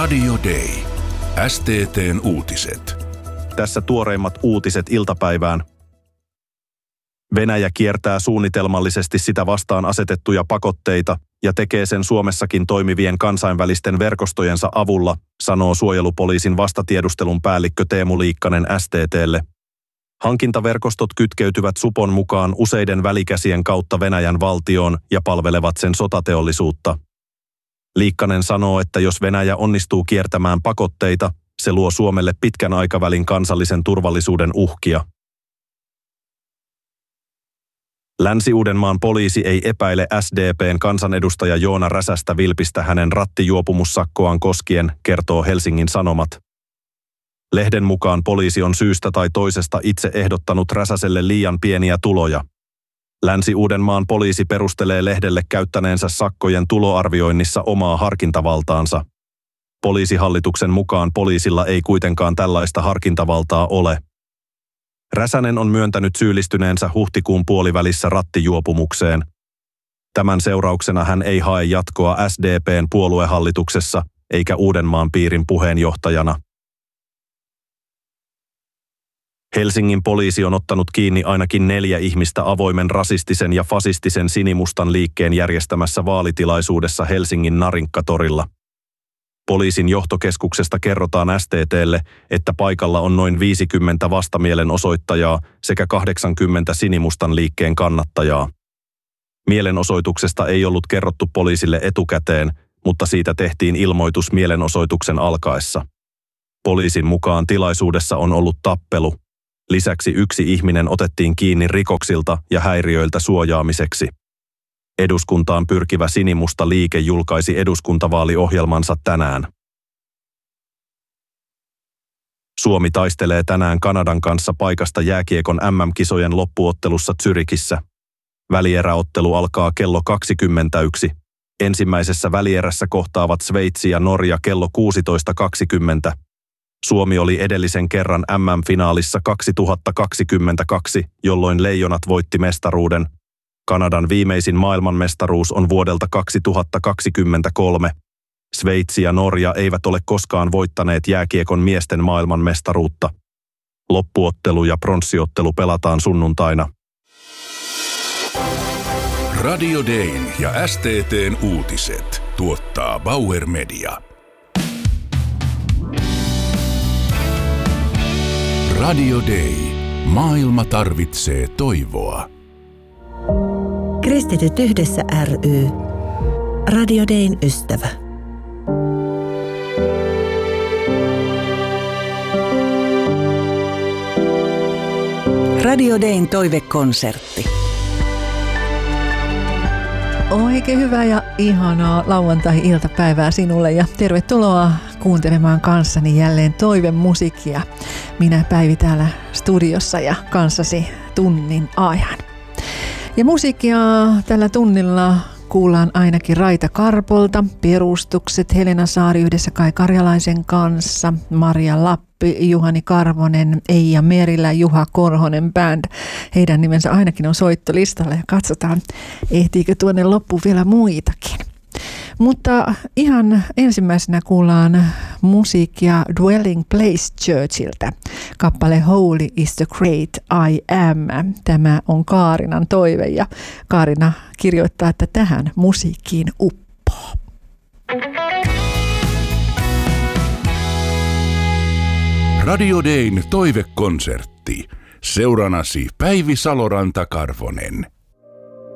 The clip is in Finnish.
Radio Day. STT:n uutiset. Tässä tuoreimmat uutiset iltapäivään. Venäjä kiertää suunnitelmallisesti sitä vastaan asetettuja pakotteita ja tekee sen Suomessakin toimivien kansainvälisten verkostojensa avulla, sanoo suojelupoliisin vastatiedustelun päällikkö Teemu Liikkanen STT:lle. Hankintaverkostot kytkeytyvät supon mukaan useiden välikäsien kautta Venäjän valtioon ja palvelevat sen sotateollisuutta. Liikkanen sanoo, että jos Venäjä onnistuu kiertämään pakotteita, se luo Suomelle pitkän aikavälin kansallisen turvallisuuden uhkia. Länsi-Uudenmaan poliisi ei epäile SDP:n kansanedustaja Joona Räsästä vilpistä hänen rattijuopumussakkoaan koskien, kertoo Helsingin Sanomat. Lehden mukaan poliisi on syystä tai toisesta itse ehdottanut Räsäselle liian pieniä tuloja. Länsi-Uudenmaan poliisi perustelee lehdelle käyttäneensä sakkojen tuloarvioinnissa omaa harkintavaltaansa. Poliisihallituksen mukaan poliisilla ei kuitenkaan tällaista harkintavaltaa ole. Räsänen on myöntänyt syyllistyneensä huhtikuun puolivälissä rattijuopumukseen. Tämän seurauksena hän ei hae jatkoa SDP:n puoluehallituksessa eikä Uudenmaan piirin puheenjohtajana. Helsingin poliisi on ottanut kiinni ainakin 4 ihmistä avoimen rasistisen ja fasistisen sinimustan liikkeen järjestämässä vaalitilaisuudessa Helsingin Narinkkatorilla. Poliisin johtokeskuksesta kerrotaan STT:lle, että paikalla on noin 50 vastamielenosoittajaa sekä 80 sinimustan liikkeen kannattajaa. Mielenosoituksesta ei ollut kerrottu poliisille etukäteen, mutta siitä tehtiin ilmoitus mielenosoituksen alkaessa. Poliisin mukaan tilaisuudessa on ollut tappelu. Lisäksi 1 ihminen otettiin kiinni rikoksilta ja häiriöiltä suojaamiseksi. Eduskuntaan pyrkivä sinimusta liike julkaisi eduskuntavaaliohjelmansa tänään. Suomi taistelee tänään Kanadan kanssa paikasta jääkiekon MM-kisojen loppuottelussa Zyrichissä. Välieräottelu alkaa kello 21. Ensimmäisessä välierässä kohtaavat Sveitsi ja Norja kello 16.20. Suomi oli edellisen kerran MM-finaalissa 2022, jolloin Leijonat voitti mestaruuden. Kanadan viimeisin maailmanmestaruus on vuodelta 2023. Sveitsi ja Norja eivät ole koskaan voittaneet jääkiekon miesten maailmanmestaruutta. Loppuottelu ja pronssiottelu pelataan sunnuntaina. Radio Dayn ja STT:n uutiset tuottaa Bauer Media. Radio Day. Maailma tarvitsee toivoa. Kristityt yhdessä ry. Radio Dayn ystävä. Radio Dayn toivekonsertti. Oikein hyvää ja ihanaa lauantai-iltapäivää sinulle ja tervetuloa kuuntelemaan kanssani jälleen toivemusiikkia. Minä Päivi täällä studiossa ja kanssasi tunnin ajan. Ja musiikkia tällä tunnilla kuullaan ainakin Raita Karpolta, Perustukset, Helena Saari yhdessä Kai Karjalaisen kanssa, Maria Lappi, Juhani Karvonen, Eija Merilä, Juha Korhonen Band. Heidän nimensä ainakin on soittolistalla ja katsotaan, ehtiikö tuonne loppuun vielä muitakin. Mutta ihan ensimmäisenä kuullaan musiikkia Dwelling Place Churchiltä. Kappale Holy is the Great I Am. Tämä on Kaarinan toive ja Kaarina kirjoittaa, että tähän musiikkiin uppoo. Radio Dayn toivekonsertti. Seuranasi Päivi Saloranta-Karvonen.